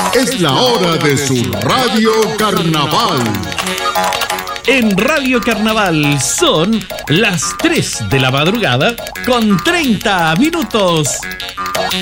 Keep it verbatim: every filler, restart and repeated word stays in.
Es la hora de su Radio Carnaval. En Radio Carnaval son las tres de la madrugada con treinta minutos.